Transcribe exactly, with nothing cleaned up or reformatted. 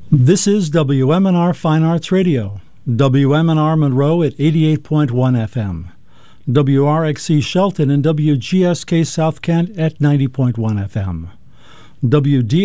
This is W M N R Fine Arts Radio, W M N R Monroe at eighty-eight point one F M, W R X C Shelton and W G S K South Kent at ninety point one F M, W D